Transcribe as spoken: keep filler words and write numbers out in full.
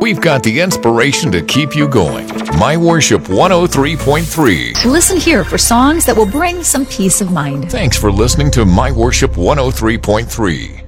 We've got the inspiration to keep you going. My Worship one oh three point three. Listen here for songs that will bring some peace of mind. Thanks for listening to My Worship one oh three point three.